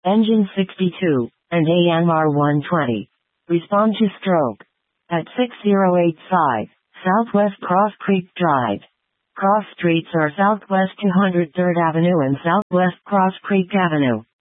Engine 62, and AMR 120. Respond to stroke. At 6085, Southwest Cross Creek Drive. Cross streets are Southwest 203rd Avenue and Southwest Cross Creek Avenue.